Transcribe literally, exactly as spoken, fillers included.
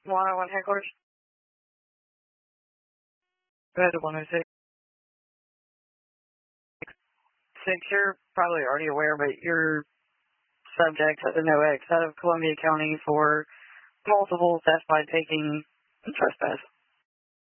one oh one headquarters. Go ahead to one oh six. Six, you're probably already aware, but you're subject to the no X out of Columbia County for multiple theft by taking and trespass.